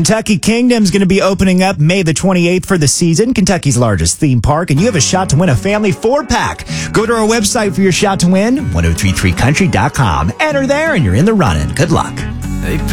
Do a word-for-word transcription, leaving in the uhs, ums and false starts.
Kentucky Kingdom's going to be opening up May the twenty-eighth for the season, Kentucky's largest theme park, and you have a shot to win a family four-pack. Go to our website for your shot to win, ten thirty-three country dot com. Enter there, and you're in the running. Good luck.